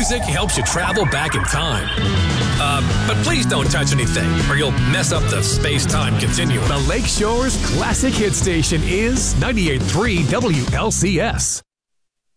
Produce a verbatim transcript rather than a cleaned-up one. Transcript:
music helps you travel back in time. Uh, but please don't touch anything, or you'll mess up the space-time continuum. The Lakeshore's classic hit station is ninety-eight point three W L C S.